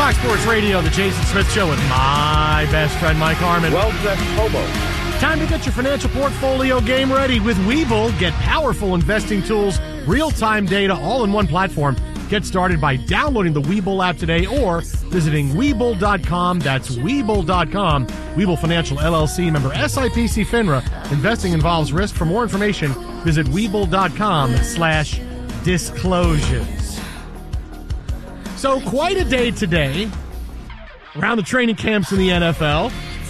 Fox Sports Radio, the Jason Smith Show with my best friend, Mike Harmon. Well-dressed hobo. Time to get your financial portfolio game ready with Webull. Get powerful investing tools, real-time data, all in one platform. Get started by downloading the Webull app today or visiting Webull.com. That's Webull.com. Webull Financial LLC, member SIPC FINRA. Investing involves risk. For more information, visit Webull.com/disclosures. So quite a day today around the training camps in the NFL.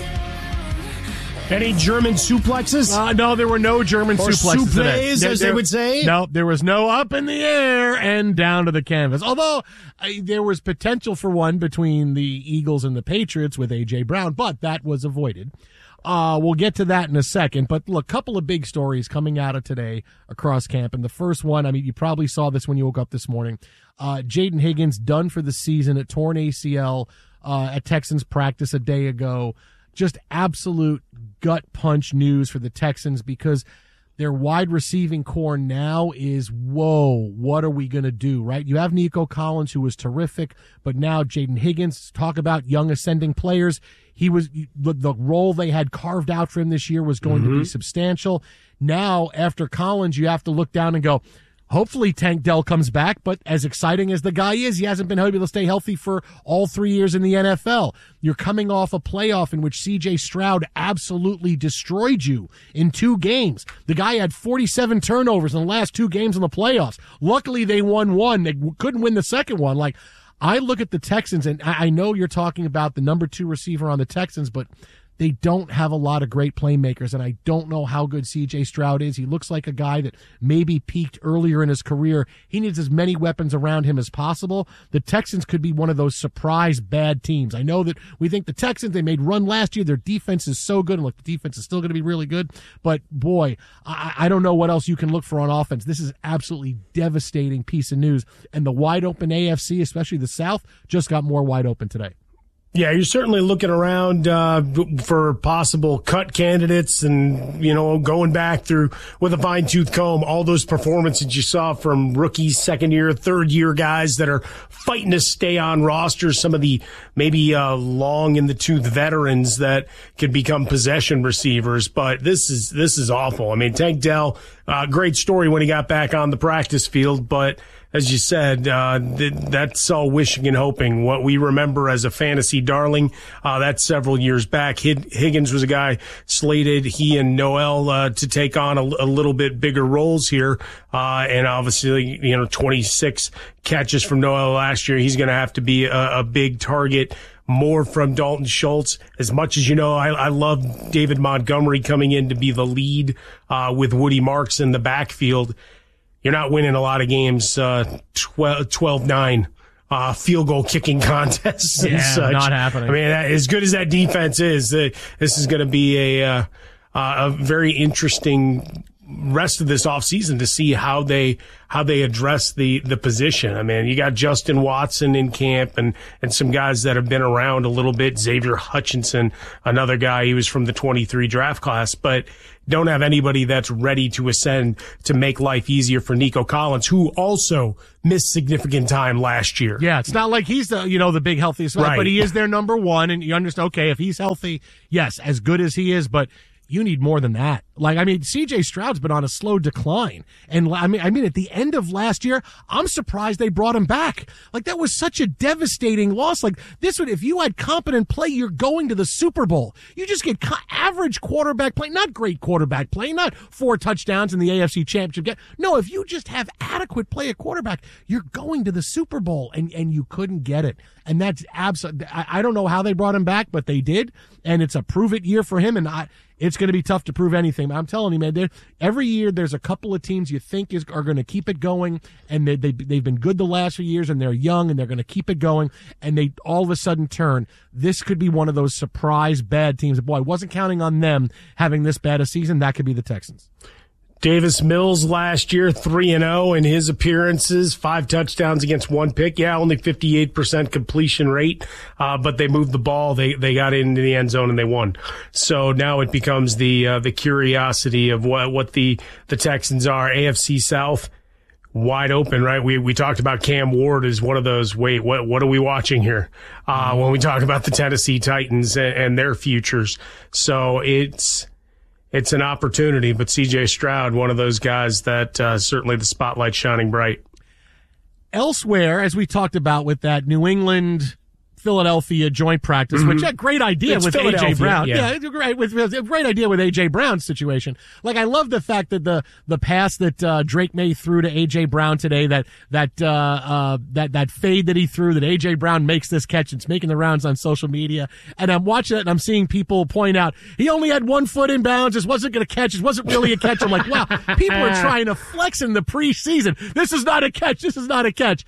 Any German suplexes? No, there were no German suplexes today. As they would say? No, there was no up in the air and down to the canvas. Although there was potential for one between the Eagles and the Patriots with A.J. Brown, but that was avoided. We'll get to that in a second. But look, a couple of big stories coming out of today across camp. And the first one, I mean, you probably saw this when you woke up this morning. Jaden Higgins done for the season at torn ACL at Texans practice a day ago. Just absolute gut punch news for the Texans because their wide receiving core now is, whoa, what are we going to do, right? You have Nico Collins, who was terrific, but now Jaden Higgins, talk about young ascending players. He was the role they had carved out for him this year was going to be substantial. Now, after Collins, you have to look down and go, hopefully Tank Dell comes back, but as exciting as the guy is, he hasn't been able to stay healthy for all 3 years in the NFL. You're coming off a playoff in which C.J. Stroud absolutely destroyed you in 2 games. The guy had 47 turnovers in the last 2 games in the playoffs. Luckily, they won one. They couldn't win the second one. Like, I look at the Texans, and I know you're talking about the number 2 receiver on the Texans, but they don't have a lot of great playmakers, and I don't know how good C.J. Stroud is. He looks like a guy that maybe peaked earlier in his career. He needs as many weapons around him as possible. The Texans could be one of those surprise bad teams. I know that we think the Texans, they made run last year. Their defense is so good, and look, the defense is still going to be really good. But, boy, I don't know what else you can look for on offense. This is absolutely devastating piece of news. And the wide-open AFC, especially the South, just got more wide open today. Yeah, you're certainly looking around for possible cut candidates and, going back through with a fine-tooth comb, all those performances you saw from rookies, second-year, third-year guys that are fighting to stay on rosters, some of the maybe long-in-the-tooth veterans that could become possession receivers. But this is awful. I mean, Tank Dell, great story when he got back on the practice field, but as you said, that's all wishing and hoping. What we remember as a fantasy darling, that's several years back. Higgins was a guy slated, he and Noel, to take on a little bit bigger roles here. And obviously, 26 catches from Noel last year. He's going to have to be a big target. More from Dalton Schultz. As much as I love David Montgomery coming in to be the lead, with Woody Marks in the backfield. You're not winning a lot of games, 12-9, field goal kicking contests and such. Not happening. I mean, as good as that defense is, this is going to be a very interesting rest of this offseason to see how they address the position. I mean, you got Justin Watson in camp and some guys that have been around a little bit. Xavier Hutchinson, another guy, he was from the 23 draft class, but don't have anybody that's ready to ascend to make life easier for Nico Collins, who also missed significant time last year. Yeah, it's not like he's the big healthiest guy, but he is their number one, and you understand, okay, if he's healthy, yes, as good as he is, but you need more than that. Like, I mean, C.J. Stroud's been on a slow decline. And I mean, at the end of last year, I'm surprised they brought him back. Like, that was such a devastating loss. Like, this would, if you had competent play, you're going to the Super Bowl. You just get average quarterback play, not great quarterback play, not 4 touchdowns in the AFC Championship game. No, if you just have adequate play at quarterback, you're going to the Super Bowl, and you couldn't get it. And that's absolutely, I don't know how they brought him back, but they did. And it's a prove-it year for him, and it's going to be tough to prove anything. I'm telling you, man, every year there's a couple of teams you think are going to keep it going, and they've been good the last few years, and they're young, and they're going to keep it going, and they all of a sudden turn. This could be one of those surprise bad teams. Boy, I wasn't counting on them having this bad a season. That could be the Texans. Davis Mills last year, 3-0 in his appearances, 5 touchdowns against 1 pick. Yeah, only 58% completion rate, but they moved the ball. They got into the end zone and they won. So now it becomes the curiosity of what the Texans are. AFC South, wide open, right? We talked about Cam Ward as one of those, wait, what are we watching here? When we talk about the Tennessee Titans and their futures. So it's an opportunity, but CJ Stroud, one of those guys that certainly the spotlight's shining bright. Elsewhere, as we talked about with that New England Philadelphia joint practice, which a great idea with A.J. Brown. Yeah, it's great with a great idea with A.J. Brown's situation. Like, I love the fact that the pass that Drake May threw to A.J. Brown today, that fade that he threw, that A.J. Brown makes this catch. It's making the rounds on social media. And I'm watching it and I'm seeing people point out, he only had 1 foot in bounds. This wasn't going to catch. This wasn't really a catch. I'm like, wow, people are trying to flex in the preseason. This is not a catch. This is not a catch.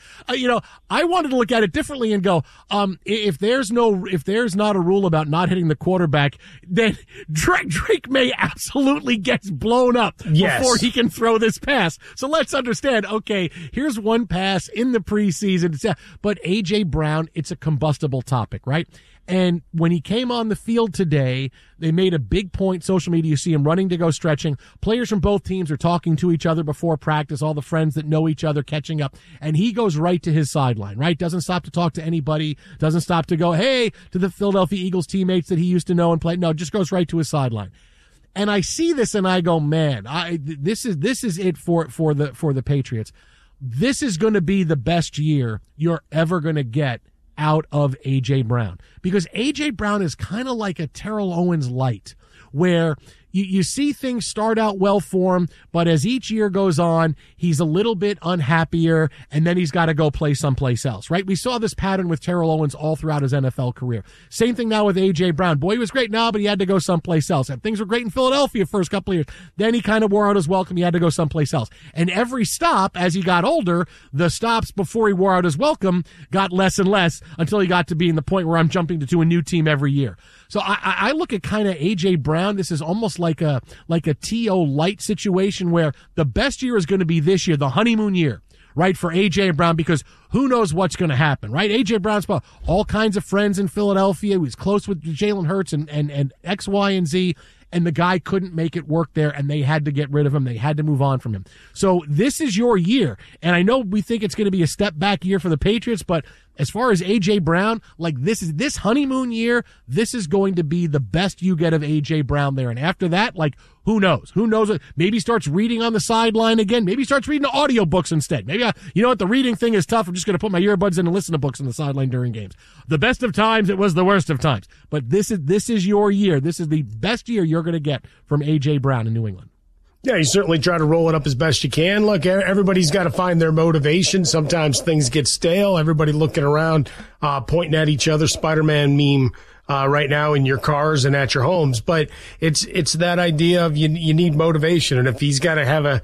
I wanted to look at it differently and go, if there's not a rule about not hitting the quarterback, then Drake May absolutely gets blown up before he can throw this pass. So let's understand, okay, here's one pass in the preseason, but A.J. Brown, it's a combustible topic, right? And when he came on the field today, they made a big point, social media, you see him running to go stretching. Players from both teams are talking to each other before practice, all the friends that know each other catching up. And he goes right to his sideline, right? Doesn't stop to talk to anybody, doesn't stop to go, hey, to the Philadelphia Eagles teammates that he used to know and play. No, just goes right to his sideline. And I see this and I go, man, this is it for the Patriots. This is going to be the best year you're ever going to get out of A.J. Brown, because A.J. Brown is kind of like a Terrell Owens light, where you see things start out well for him, but as each year goes on, he's a little bit unhappier, and then he's got to go play someplace else, right? We saw this pattern with Terrell Owens all throughout his NFL career. Same thing now with A.J. Brown. Boy, he was great now, but he had to go someplace else. And things were great in Philadelphia first couple of years. Then he kind of wore out his welcome. He had to go someplace else. And every stop, as he got older, the stops before he wore out his welcome got less and less until he got to be in the point where I'm jumping to a new team every year. So I look at kind of A.J. Brown. This is almost like a T.O. light situation where the best year is going to be this year, the honeymoon year, right, for A.J. Brown, because who knows what's going to happen, right? A.J. Brown's got all kinds of friends in Philadelphia. He was close with Jalen Hurts and X, Y, and Z, and the guy couldn't make it work there, and they had to get rid of him. They had to move on from him. So this is your year, and I know we think it's going to be a step back year for the Patriots, but as far as A.J. Brown, like this honeymoon year, this is going to be the best you get of A.J. Brown there. And after that, like, who knows? Who knows? Maybe he starts reading on the sideline again. Maybe he starts reading audiobooks instead. Maybe you know what? The reading thing is tough. I'm just going to put my earbuds in and listen to books on the sideline during games. The best of times, it was the worst of times. But this is your year. This is the best year you're going to get from A.J. Brown in New England. Yeah, you certainly try to roll it up as best you can. Look, everybody's got to find their motivation. Sometimes things get stale. Everybody looking around, pointing at each other. Spider-Man meme right now in your cars and at your homes. But it's that idea of you need motivation. And if he's got to have a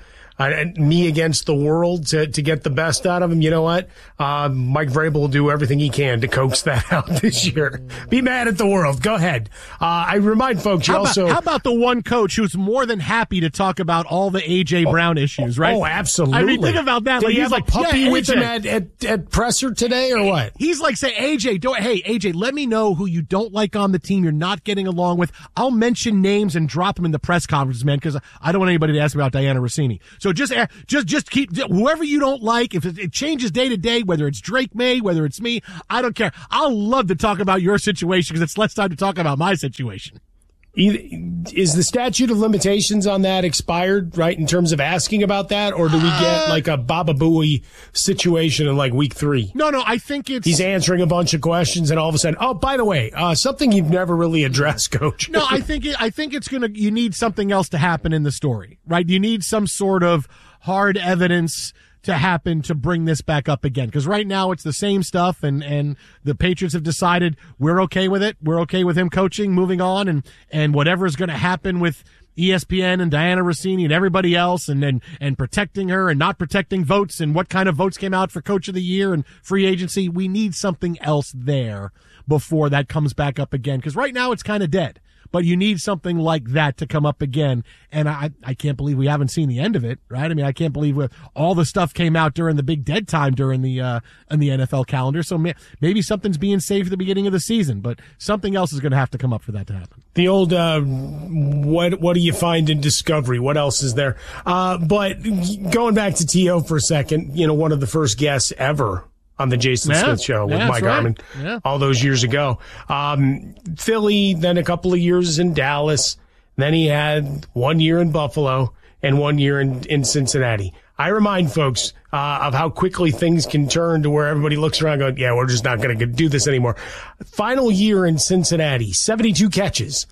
me against the world to get the best out of him, you know what? Mike Vrabel will do everything he can to coax that out this year. Be mad at the world. Go ahead. I remind folks, how about the one coach who's more than happy to talk about all the A.J. Brown issues, right? Oh, absolutely. I mean, think about that. Did like, he he's have like, a puppy with him AJ. at presser today or what? He's like, say, hey, AJ, let me know who you don't like on the team you're not getting along with. I'll mention names and drop them in the press conferences, man, because I don't want anybody to ask me about Diana Rossini. So just keep whoever you don't like. If it changes day to day, whether it's Drake May, whether it's me, I don't care. I'll love to talk about your situation because it's less time to talk about my situation. Is the statute of limitations on that expired, right, in terms of asking about that? Or do we get like a Baba Booey situation in like week 3? No, I think he's answering a bunch of questions and all of a sudden, oh, by the way, something you've never really addressed, Coach. No, I think it's you need something else to happen in the story, right? You need some sort of hard evidence to happen to bring this back up again. Because right now it's the same stuff, and the Patriots have decided we're okay with it. We're okay with him coaching, moving on, and whatever's going to happen with ESPN and Diana Rossini and everybody else, and protecting her and not protecting votes, and what kind of votes came out for Coach of the Year and free agency. We need something else there before that comes back up again. Because right now it's kind of dead. but you need something like that to come up again. And I can't believe we haven't seen the end of it, right? I mean, I can't believe all the stuff came out during the big dead time during the in the NFL calendar. So maybe something's being saved at the beginning of the season, but something else is going to have to come up for that to happen. The old, what do you find in discovery? What else is there? But going back to T.O. for a second, one of the first guests ever on the Jason Smith Show with Mike Harmon all those years ago. Philly, then a couple of years in Dallas. Then he had 1 year in Buffalo and 1 year in Cincinnati. I remind folks of how quickly things can turn to where everybody looks around going, yeah, we're just not going to do this anymore. Final year in Cincinnati, 72 catches.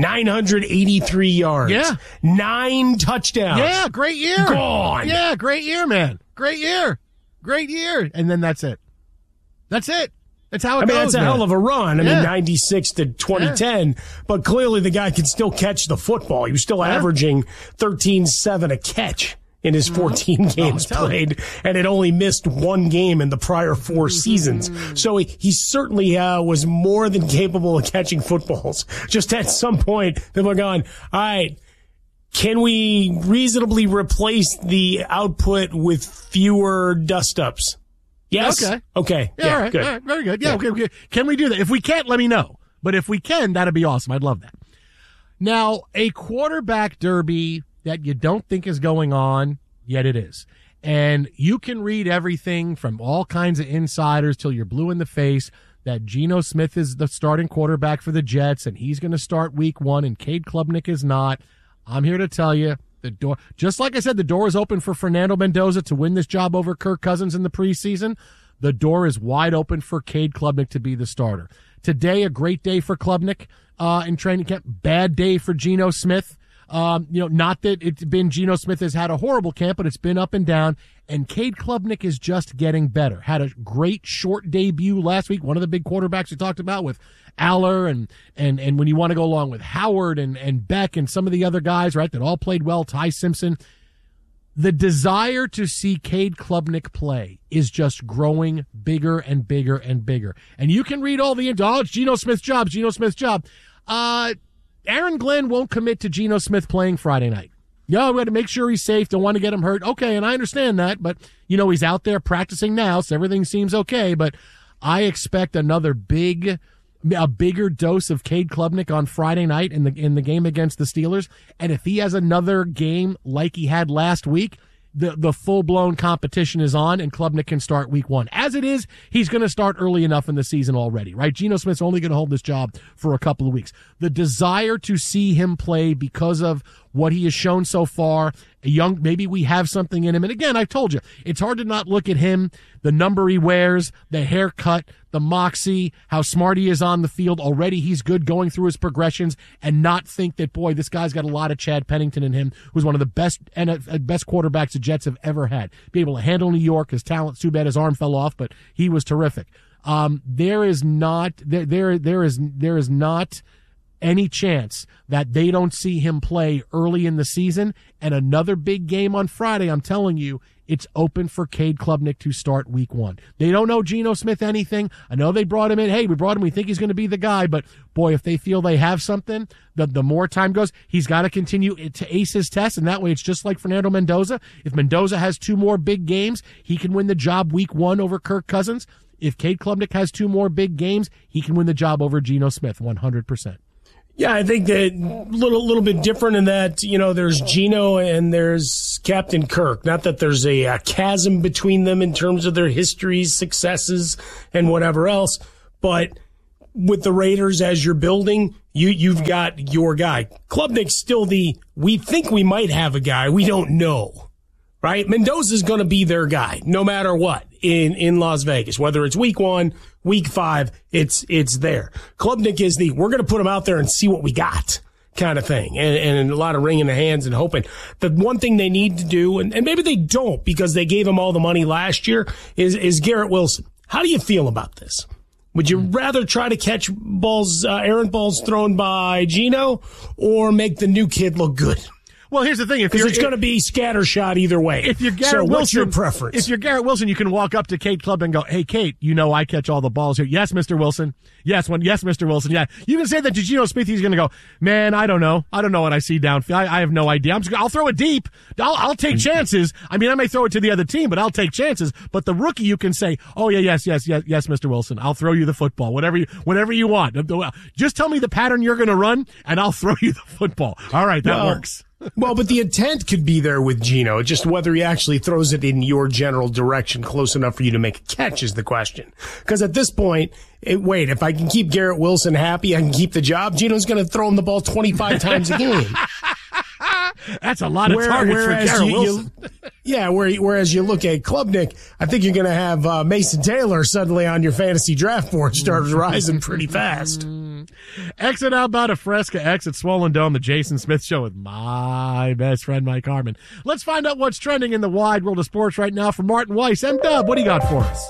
983 yards. 9 touchdowns. Yeah, great year. Gone. Yeah, great year, man. Great year. Great year. And then that's it. That's it. That's how it goes. That's a hell of a run. I mean, 96 to 2010, but clearly the guy could still catch the football. He was still averaging 13.7 a catch in his 14 games played, and had only missed 1 game in the prior 4 seasons. So he certainly was more than capable of catching footballs. Just at some point, people are going, all right, can we reasonably replace the output with fewer dust-ups? Yes? Okay. Yeah, all right, good. All right, very good. Yeah, okay. Can we do that? If we can't, let me know. But if we can, that'd be awesome. I'd love that. Now, a quarterback derby that you don't think is going on, yet it is. And you can read everything from all kinds of insiders till you're blue in the face that Geno Smith is the starting quarterback for the Jets and he's going to start week 1 and Cade Klubnik is not. I'm here to tell you, the door, just like I said, the door is open for Fernando Mendoza to win this job over Kirk Cousins in the preseason. The door is wide open for Cade Klubnik to be the starter. Today, a great day for Klubnik in training camp. Bad day for Geno Smith. Not that it's been Geno Smith has had a horrible camp, but it's been up and down. And Cade Klubnik is just getting better. Had a great short debut last week. One of the big quarterbacks we talked about with Aller and when you want to go along with Howard and Beck and some of the other guys, right, that all played well, Ty Simpson. The desire to see Cade Klubnik play is just growing bigger and bigger and bigger. And you can read all the, it's Geno Smith's job, Geno Smith's job. Aaron Glenn won't commit to Geno Smith playing Friday night. We got to make sure he's safe. Don't want to get him hurt. Okay, and I understand that, but, he's out there practicing now, so everything seems okay. But I expect a bigger dose of Cade Klubnik on Friday night in the game against the Steelers. And if he has another game like he had last week, the full-blown competition is on, and Klubnik can start week 1. As it is, he's going to start early enough in the season already, right? Geno Smith's only going to hold this job for a couple of weeks. The desire to see him play because of what he has shown so far, maybe we have something in him. And again, I told you, it's hard to not look at him, the number he wears, the haircut, the moxie, how smart he is on the field. Already he's good going through his progressions and not think that, boy, this guy's got a lot of Chad Pennington in him, who's one of the best quarterbacks the Jets have ever had. Be able to handle New York, his talent, too bad his arm fell off, but he was terrific. There is not any chance that they don't see him play early in the season. And another big game on Friday, I'm telling you, it's open for Cade Klubnik to start week 1. They don't know Geno Smith anything. I know they brought him in. Hey, we brought him. We think he's going to be the guy. But, boy, if they feel they have something, the more time goes, he's got to continue to ace his test. And that way it's just like Fernando Mendoza. If Mendoza has 2 more big games, he can win the job week 1 over Kirk Cousins. If Cade Klubnik has 2 more big games, he can win the job over Geno Smith 100%. Yeah, I think that little bit different in that, there's Geno and there's Captain Kirk. Not that there's a chasm between them in terms of their histories, successes, and whatever else. But with the Raiders as you're building, you've got your guy. Klubnik's still we think we might have a guy. We don't know, right? Mendoza's going to be their guy no matter what in Las Vegas, whether it's week 1, week 5, it's there. Klubnik is we're going to put him out there and see what we got kind of thing. And a lot of wringing the hands and hoping. The one thing they need to do, and maybe they don't because they gave him all the money last year, is Garrett Wilson. How do you feel about this? Would you rather try to catch errant balls thrown by Geno or make the new kid look good? Well, here's the thing. Because it's going to be scattershot either way. If you're Garrett so Wilson, what's your preference? If you're Garrett Wilson, you can walk up to Kate Club and go, "Hey, Kate, you know I catch all the balls here." Yes, Mr. Wilson. Yes, Mr. Wilson. Yeah. You can say that to Geno Smith. He's going to go, "Man, I don't know. I don't know what I see downfield. I have no idea. I'll throw it deep. I'll take chances. I mean, I may throw it to the other team, but I'll take chances." But the rookie, you can say, "Oh yeah, yes, Mr. Wilson. I'll throw you the football. Whatever you want. Just tell me the pattern you're going to run, and I'll throw you the football." All right, that works. Well, but the intent could be there with Geno. Just whether he actually throws it in your general direction close enough for you to make a catch is the question. Because at this point, if I can keep Garrett Wilson happy, I can keep the job. Geno's going to throw him the ball 25 times a game. That's a lot of targets for Garrett Wilson. Whereas you look at Klubnik, I think you're going to have Mason Taylor suddenly on your fantasy draft board start rising pretty fast. Exit outbound of Fresca, exit Swollen Dome, the Jason Smith Show with my best friend Mike Harmon. Let's find out what's trending in the wide world of sports right now from Martin Weiss. M-Dub, what do you got for us?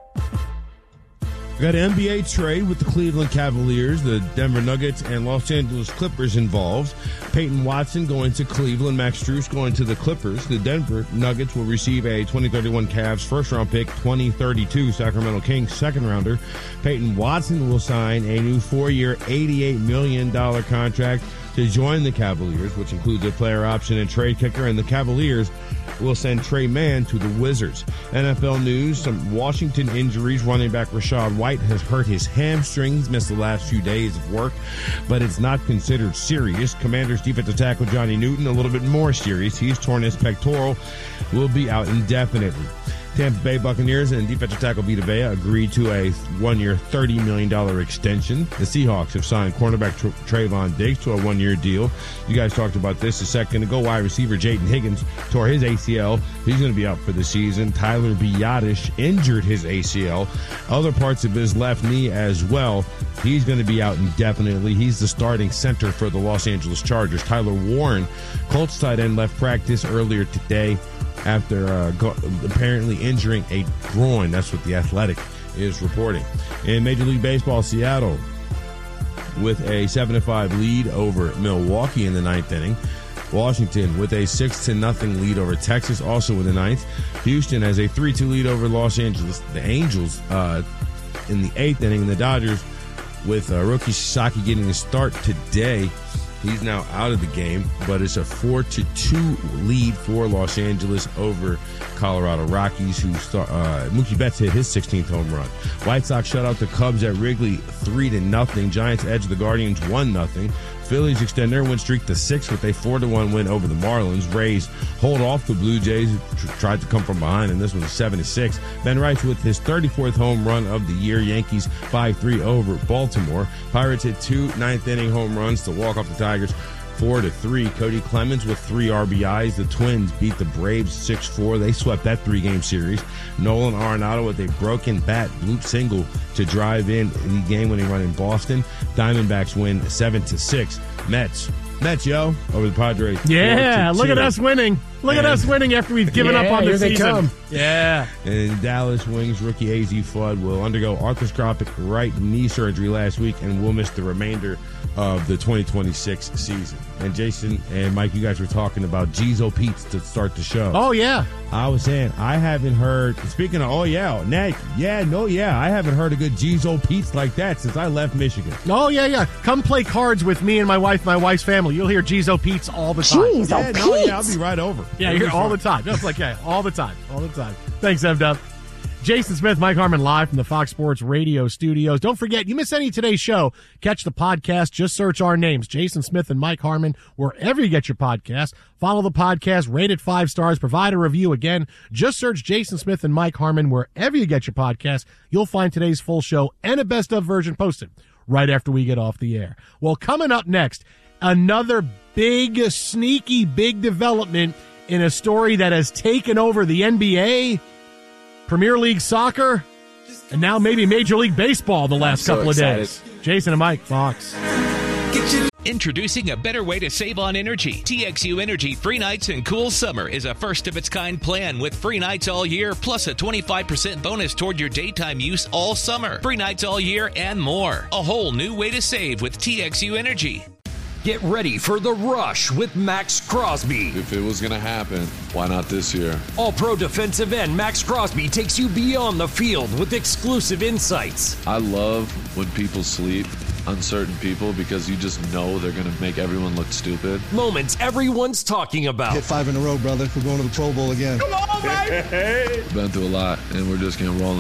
We got an NBA trade with the Cleveland Cavaliers, the Denver Nuggets, and Los Angeles Clippers involved. Peyton Watson going to Cleveland, Max Strus going to the Clippers. The Denver Nuggets will receive a 2031 Cavs first-round pick, 2032 Sacramento Kings second-rounder. Peyton Watson will sign a new 4-year, $88 million contract to join the Cavaliers, which includes a player option and trade kicker, and the Cavaliers will send Trey Mann to the Wizards. NFL news, some Washington injuries. Running back Rachaad White has hurt his hamstrings, missed the last few days of work, but it's not considered serious. Commanders defensive tackle Johnny Newton, a little bit more serious. He's torn his pectoral, will be out indefinitely. Tampa Bay Buccaneers and defensive tackle Vita Vea agreed to a 1-year, $30 million extension. The Seahawks have signed cornerback Trayvon Diggs to a 1-year deal. You guys talked about this a second ago. Wide receiver Jaden Higgins tore his ACL. He's going to be out for the season. Tyler Biadasz injured his ACL. Other parts of his left knee as well. He's going to be out indefinitely. He's the starting center for the Los Angeles Chargers. Tyler Warren, Colts tight end, left practice earlier today after apparently injuring a groin. That's what The Athletic is reporting. In Major League Baseball, Seattle with a 7-5 lead over Milwaukee in the ninth inning. Washington with a 6-0 lead over Texas, also in the ninth. Houston has a 3-2 lead over Los Angeles. The Angels in the eighth inning. The Dodgers with Roki Sasaki getting a start today. He's now out of the game, but it's a 4-2 lead for Los Angeles over Colorado Rockies, Mookie Betts hit his 16th home run. White Sox shut out the Cubs at Wrigley 3-0. Giants edge the Guardians 1-0. Phillies extend their win streak to 6 with a 4-1 win over the Marlins. Rays hold off the Blue Jays, who tried to come from behind, and this one's 7-6. Ben Rice with his 34th home run of the year. Yankees 5-3 over Baltimore. Pirates hit 2 ninth-inning home runs to walk off the Tigers 4-3. Cody Clemens with 3 RBIs. The Twins beat the Braves 6-4. They swept that 3-game series. Nolan Arenado with a broken bat bloop single to drive in the game-winning run in Boston. Diamondbacks win 7-6. Mets, yo, over the Padres. Yeah, look at us winning. Look at us winning after we've given up on the season. Come. Yeah. And Dallas Wings rookie AZ Flood will undergo arthroscopic right knee surgery last week and will miss the remainder of the 2026 season. And Jason and Mike, you guys were talking about Jizo Pete's to start the show. Oh, yeah. I was saying, I haven't heard, speaking of, I haven't heard a good Jizo Pete's like that since I left Michigan. Oh, yeah. Come play cards with me and my wife's family. You'll hear Jizo Pete's all the time. I'll be right over. Yeah, you're all the time. Just like, all the time. Thanks, M-Dub. Jason Smith, Mike Harmon, live from the Fox Sports Radio studios. Don't forget, you miss any of today's show, catch the podcast. Just search our names, Jason Smith and Mike Harmon, wherever you get your podcast. Follow the podcast, rate it 5 stars, provide a review. Again, just search Jason Smith and Mike Harmon wherever you get your podcast. You'll find today's full show and a best-of version posted right after we get off the air. Well, coming up next, another big, sneaky, big development in a story that has taken over the NBA, Premier League Soccer, and now maybe Major League Baseball the last couple of days. Jason and Mike, Fox. Introducing a better way to save on energy. TXU Energy Free Nights and Cool Summer is a first-of-its-kind plan with free nights all year, plus a 25% bonus toward your daytime use all summer. Free nights all year and more. A whole new way to save with TXU Energy. Get ready for the rush with Max Crosby. If it was going to happen, why not this year? All-Pro defensive end Max Crosby takes you beyond the field with exclusive insights. I love when people sleep on certain people because you just know they're going to make everyone look stupid. Moments everyone's talking about. Hit 5 in a row, brother. We're going to the Pro Bowl again. Come on, baby! Been through a lot, and we're just going to roll